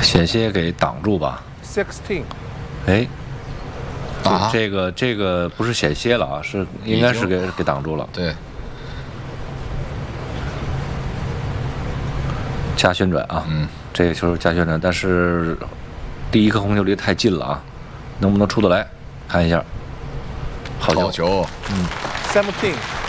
险些给挡住吧。 16。 哎， 啊， 这个不是险些了啊，是应该是给挡住了。 对， 加旋转啊，这个球加旋转，但是第一颗红球离得太近了啊，能不能出得来？看一下，好球， 好球， 17。